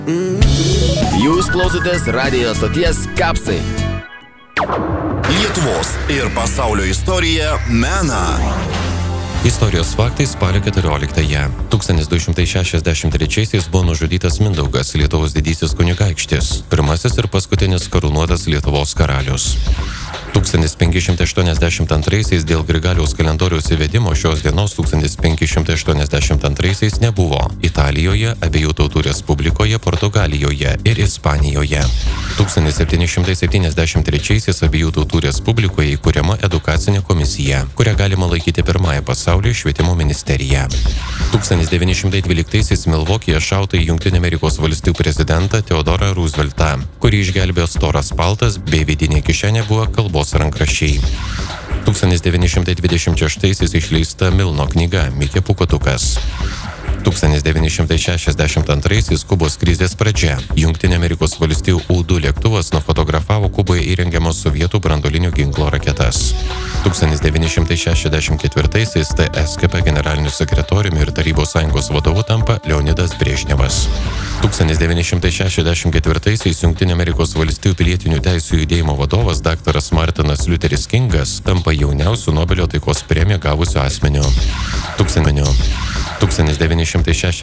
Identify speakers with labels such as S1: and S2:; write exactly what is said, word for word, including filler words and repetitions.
S1: Jūs klausotės radijo stoties Kapsai.
S2: Lietuvos ir pasaulio istorija mena.
S3: Istorijos faktai spalio keturioliktąją. tūkstantis du šimtai šešiasdešimt trečiaisiais buvo nužudytas Mindaugas, Lietuvos didysis kunigaikštis, pirmasis ir paskutinis karūnuotas Lietuvos karalius. tūkstantis penki šimtai aštuoniasdešimt antraisiais dėl Grigaliaus kalendoriaus įvedimo šios dienos tūkstantis penki šimtai aštuoniasdešimt antraisiais nebuvo Italijoje, abiejų tautų Respublikoje, Portugalijoje ir Ispanijoje. tūkstantis septyni šimtai septyniasdešimt trečiaisiais abiejų tautų Respublikoje įkuriama edukacinė komisija, kurią galima laikyti pirmąją pasaulyje švietimo ministerija. tūkstantis devyni šimtai dvyliktaisiais Milvokyje šauta į Jungtinių Amerikos valstijų prezidentą Teodorą Rooseveltą, kurį išgelbėjo storas paltas bei vidinė kišenė buvo kalbos rankraščiai. tūkstantis devyni šimtai dvidešimt šeštaisiais išleista Milno knyga Mikė Pūkuotukas. tūkstantis devyni šimtai šešiasdešimt antraisiais Kubos krizės pradžia. Jungtinių Amerikos valstijų U du lėktuvas nufotografavo Kuboje įrengiamas sovietų branduolinio ginklo raketas. tūkstantis devyni šimtai šešiasdešimt ketvirtaisiais T S K P generaliniu sekretoriumi ir Tarybų sąjungos vadovu tampa Leonidas Brežnevas. tūkstantis devyni šimtai šešiasdešimt ketvirtaisiais Jungtinių Amerikos valstijų pilietinių teisių judėjimo vadovas daktaras Martinas Liuteris Kingas tampa jauniausiu Nobelio taikos premiją gavusiu asmeniu. tūkstantis devyni šimtai šešiasdešimt